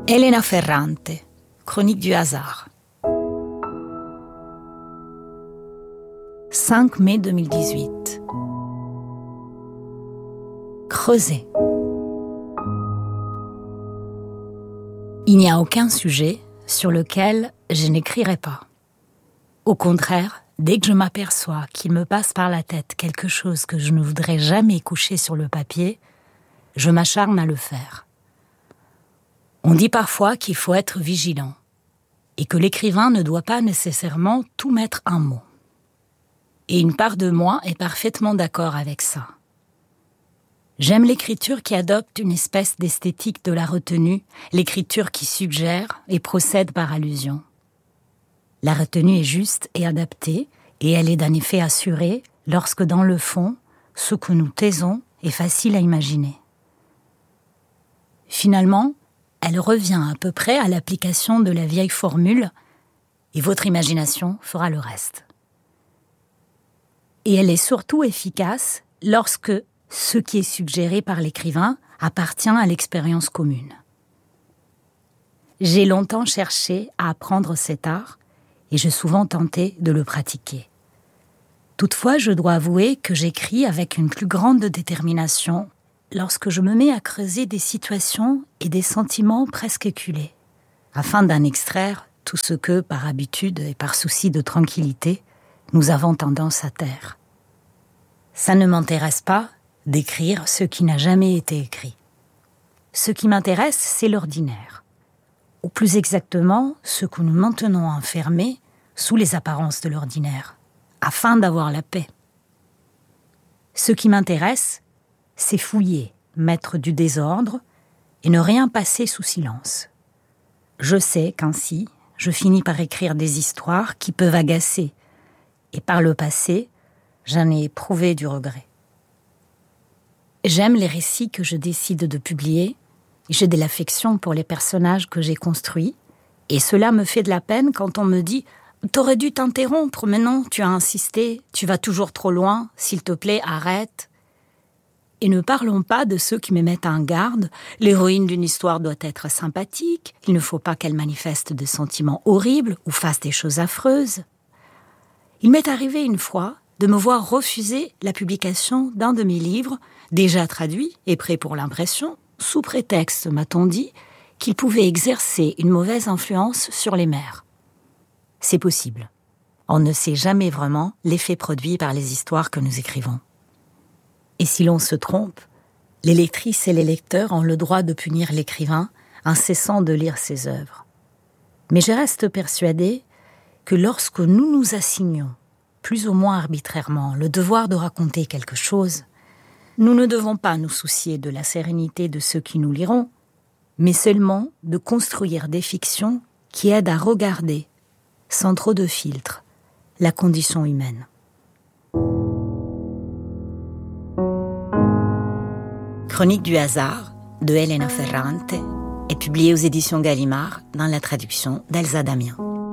Elena Ferrante, Chronique du hasard. 5 mai 2018. Creuser. Il n'y a aucun sujet sur lequel je n'écrirai pas. Au contraire, dès que je m'aperçois qu'il me passe par la tête quelque chose que je ne voudrais jamais coucher sur le papier, je m'acharne à le faire. On dit parfois qu'il faut être vigilant et que l'écrivain ne doit pas nécessairement tout mettre en mots. Et une part de moi est parfaitement d'accord avec ça. J'aime l'écriture qui adopte une espèce d'esthétique de la retenue, l'écriture qui suggère et procède par allusion. La retenue est juste et adaptée, et elle est d'un effet assuré lorsque dans le fond, ce que nous taisons est facile à imaginer. Finalement, elle revient à peu près à l'application de la vieille formule « et votre imagination fera le reste ». Et elle est surtout efficace lorsque ce qui est suggéré par l'écrivain appartient à l'expérience commune. J'ai longtemps cherché à apprendre cet art et j'ai souvent tenté de le pratiquer. Toutefois, je dois avouer que j'écris avec une plus grande détermination lorsque je me mets à creuser des situations et des sentiments presque éculés, afin d'en extraire tout ce que, par habitude et par souci de tranquillité, nous avons tendance à taire. Ça ne m'intéresse pas d'écrire ce qui n'a jamais été écrit. Ce qui m'intéresse, c'est l'ordinaire, ou plus exactement, ce que nous maintenons enfermé sous les apparences de l'ordinaire, afin d'avoir la paix. Ce qui m'intéresse, c'est fouiller, mettre du désordre et ne rien passer sous silence. Je sais qu'ainsi, je finis par écrire des histoires qui peuvent agacer, et par le passé, j'en ai éprouvé du regret. J'aime les récits que je décide de publier, j'ai de l'affection pour les personnages que j'ai construits, et cela me fait de la peine quand on me dit « T'aurais dû t'interrompre, mais non, tu as insisté, tu vas toujours trop loin, s'il te plaît, arrête ». Et ne parlons pas de ceux qui me mettent en garde. L'héroïne d'une histoire doit être sympathique. Il ne faut pas qu'elle manifeste de sentiments horribles ou fasse des choses affreuses. Il m'est arrivé une fois de me voir refuser la publication d'un de mes livres, déjà traduit et prêt pour l'impression, sous prétexte, m'a-t-on dit, qu'il pouvait exercer une mauvaise influence sur les mères. C'est possible. On ne sait jamais vraiment l'effet produit par les histoires que nous écrivons. Et si l'on se trompe, les lectrices et les lecteurs ont le droit de punir l'écrivain en cessant de lire ses œuvres. Mais je reste persuadée que lorsque nous nous assignons, plus ou moins arbitrairement, le devoir de raconter quelque chose, nous ne devons pas nous soucier de la sérénité de ceux qui nous liront, mais seulement de construire des fictions qui aident à regarder, sans trop de filtres, la condition humaine. Chronique du hasard de Elena Ferrante est publiée aux éditions Gallimard dans la traduction d'Elsa Damien.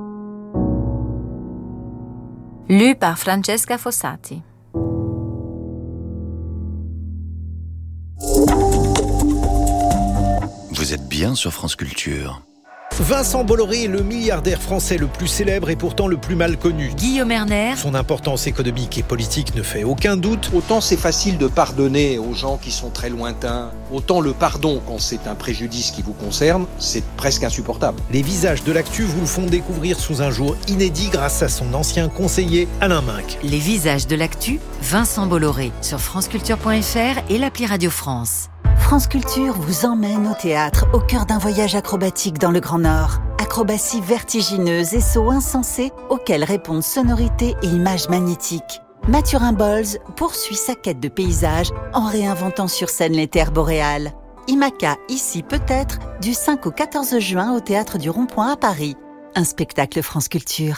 Lu par Francesca Fossati. Vous êtes bien sur France Culture. Vincent Bolloré est le milliardaire français le plus célèbre et pourtant le plus mal connu. Guillaume Erner. Son importance économique et politique ne fait aucun doute. Autant c'est facile de pardonner aux gens qui sont très lointains, autant le pardon quand c'est un préjudice qui vous concerne, c'est presque insupportable. Les visages de l'actu vous le font découvrir sous un jour inédit grâce à son ancien conseiller Alain Minc. Les visages de l'actu, Vincent Bolloré, sur franceculture.fr et l'appli Radio France. France Culture vous emmène au théâtre au cœur d'un voyage acrobatique dans le Grand Nord. Acrobatie vertigineuse et sauts insensés auxquels répondent sonorités et images magnétiques. Mathurin Bolz poursuit sa quête de paysages en réinventant sur scène les terres boréales. IMACA, ici peut-être, du 5 au 14 juin au Théâtre du Rond-Point à Paris. Un spectacle France Culture.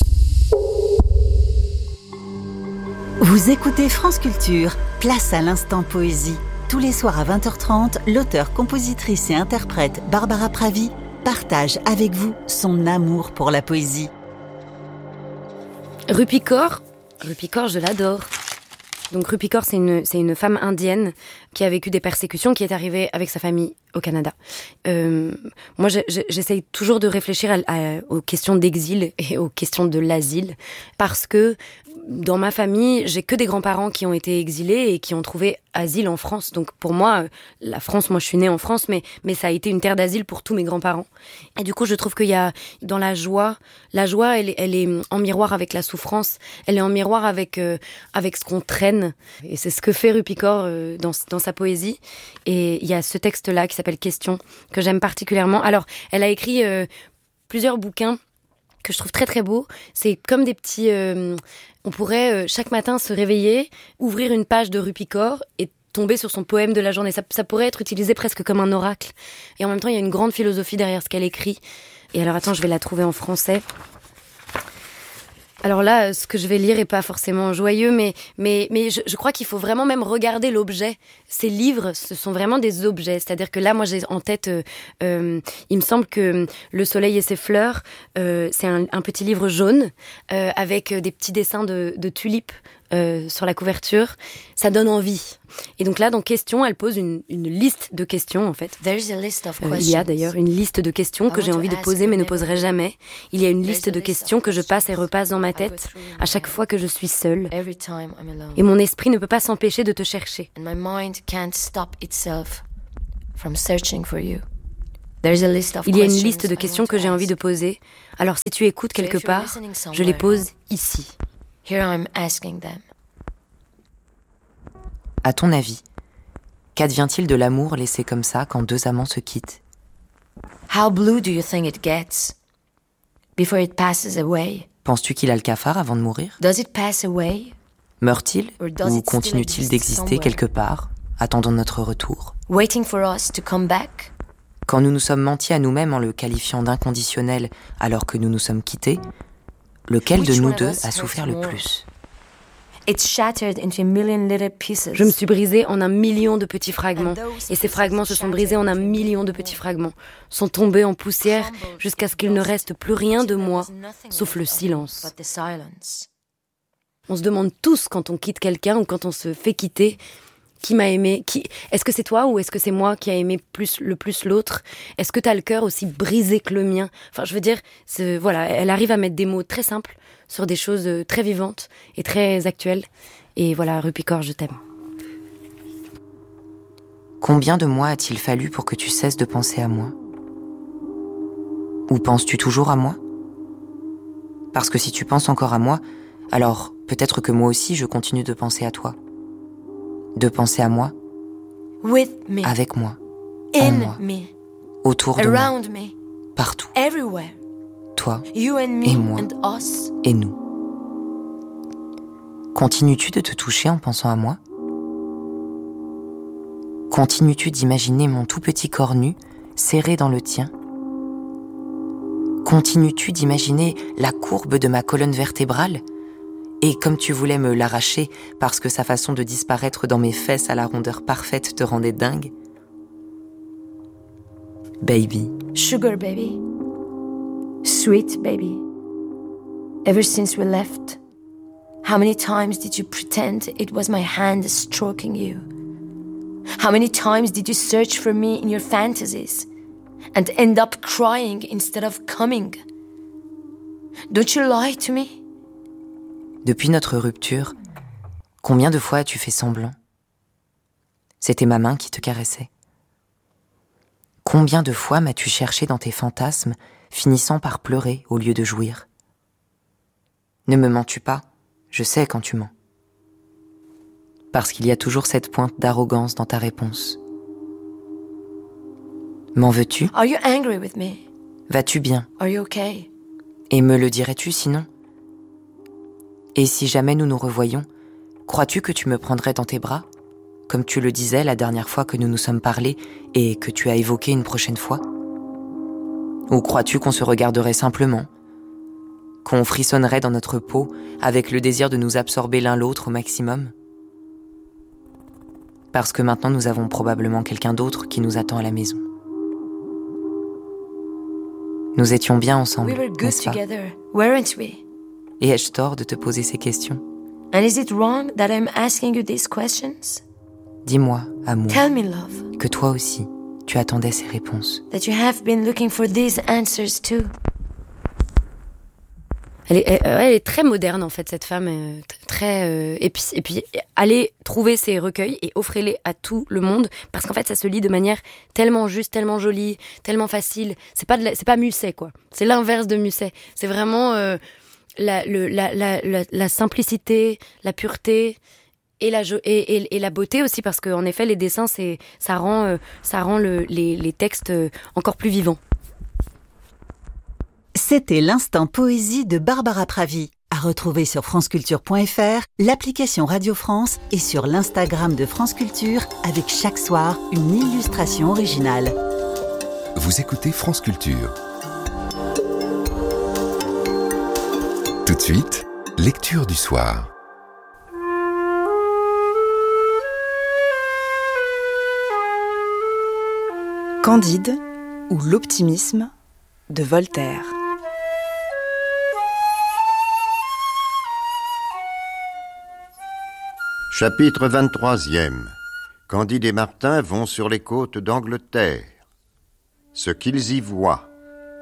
Vous écoutez France Culture, place à l'instant poésie. Tous les soirs à 20h30, l'auteure, compositrice et interprète Barbara Pravi partage avec vous son amour pour la poésie. Rupi Kaur, je l'adore. Donc Rupi Kaur, c'est une femme indienne qui a vécu des persécutions, qui est arrivé avec sa famille au Canada. Moi, j'essaye toujours de réfléchir aux questions d'exil et aux questions de l'asile, parce que dans ma famille, j'ai que des grands-parents qui ont été exilés et qui ont trouvé asile en France. Donc pour moi, la France, moi je suis née en France, mais ça a été une terre d'asile pour tous mes grands-parents. Et du coup, je trouve qu'il y a dans la joie, elle est en miroir avec la souffrance, elle est en miroir avec ce qu'on traîne. Et c'est ce que fait Rupikor dans sa poésie. Et il y a ce texte-là qui s'appelle Question, que j'aime particulièrement. Alors, elle a écrit plusieurs bouquins que je trouve très très beaux. C'est comme des petits... on pourrait chaque matin se réveiller, ouvrir une page de Rupikor et tomber sur son poème de la journée. Ça pourrait être utilisé presque comme un oracle. Et en même temps, il y a une grande philosophie derrière ce qu'elle écrit. Et alors, attends, je vais la trouver en français. Alors là, ce que je vais lire est pas forcément joyeux, mais je crois qu'il faut vraiment même regarder l'objet. Ces livres, ce sont vraiment des objets. C'est-à-dire que là, moi, j'ai en tête, il me semble que Le soleil et ses fleurs, c'est un petit livre jaune avec des petits dessins de tulipes sur la couverture. Ça donne envie. Et donc là, dans Question, elle pose une liste de questions, en fait. Il y a d'ailleurs une liste de questions que j'ai envie de poser mais ne poserai jamais. Il y a une liste de questions que je passe et repasse dans ma tête à chaque fois que je suis seule. Et mon esprit ne peut pas s'empêcher de te chercher. Il y a une liste de questions que j'ai envie de poser. Alors si tu écoutes quelque part, je les pose ici. À ton avis, qu'advient-il de l'amour laissé comme ça quand deux amants se quittent? How blue do you think it gets before it passes away? Penses-tu qu'il a le cafard avant de mourir? Does it pass away? Meurt-il ou continue-t-il d'exister quelque part, attendant notre retour? Waiting for us to come back? Quand nous nous sommes mentis à nous-mêmes en le qualifiant d'inconditionnel alors que nous nous sommes quittés, lequel de nous deux a souffert le plus? Je me suis brisée en 1 million de petits fragments. Et ces fragments se sont brisés en 1 million de petits fragments. Sont tombés en poussière jusqu'à ce qu'il ne reste plus rien de moi, sauf le silence. On se demande tous quand on quitte quelqu'un ou quand on se fait quitter, qui m'a aimé, est-ce que c'est toi ou est-ce que c'est moi qui a aimé le plus l'autre? Est-ce que t'as le cœur aussi brisé que le mien? Enfin, je veux dire, voilà, elle arrive à mettre des mots très simples sur des choses très vivantes et très actuelles. Et voilà, Rupikor, je t'aime. Combien de mois a-t-il fallu pour que tu cesses de penser à moi? Ou penses-tu toujours à moi? Parce que si tu penses encore à moi, alors peut-être que moi aussi je continue de penser à toi. De penser à moi, with me, avec moi, in en moi, me, autour de around moi, me, partout, everywhere, toi you and me et moi and us. Et nous. Continues-tu de te toucher en pensant à moi? Continues-tu d'imaginer mon tout petit corps nu serré dans le tien? Continues-tu d'imaginer la courbe de ma colonne vertébrale? Et comme tu voulais me l'arracher parce que sa façon de disparaître dans mes fesses à la rondeur parfaite te rendait dingue? Baby. Sugar baby. Sweet baby. Ever since we left, how many times did you pretend it was my hand stroking you? How many times did you search for me in your fantasies and end up crying instead of coming? Don't you lie to me? Depuis notre rupture, combien de fois as-tu fait semblant? C'était ma main qui te caressait. Combien de fois m'as-tu cherché dans tes fantasmes, finissant par pleurer au lieu de jouir? Ne me mens-tu pas, je sais quand tu mens. Parce qu'il y a toujours cette pointe d'arrogance dans ta réponse. M'en veux-tu? Are you angry with me? Vas-tu bien? Are you okay? Et me le dirais-tu sinon? Et si jamais nous nous revoyons, crois-tu que tu me prendrais dans tes bras, comme tu le disais la dernière fois que nous nous sommes parlé et que tu as évoqué une prochaine fois? Ou crois-tu qu'on se regarderait simplement, qu'on frissonnerait dans notre peau avec le désir de nous absorber l'un l'autre au maximum? Parce que maintenant nous avons probablement quelqu'un d'autre qui nous attend à la maison. Nous étions bien ensemble, We were good n'est-ce pas? together, weren't we? Et ai-je tort de te poser ces questions? And is it wrong that I'm asking you these questions? Dis-moi, amour, Tell me, love, que toi aussi, tu attendais ces réponses. that you have been looking for these answers too. Elle est très moderne en fait, cette femme, et puis allez trouver ces recueils et offrez-les à tout le monde, parce qu'en fait ça se lit de manière tellement juste, tellement jolie, tellement facile. C'est pas Musset quoi, c'est l'inverse de Musset. C'est vraiment la simplicité, la pureté et la beauté aussi, parce qu'en effet les dessins ça rend les textes encore plus vivants. C'était l'instant poésie de Barbara Pravi, à retrouver sur franceculture.fr, l'application Radio France et sur l'Instagram de France Culture, avec chaque soir une illustration originale. Vous écoutez France Culture. Tout de suite, lecture du soir. Candide ou l'optimisme de Voltaire. Chapitre 23e. Candide et Martin vont sur les côtes d'Angleterre. Ce qu'ils y voient.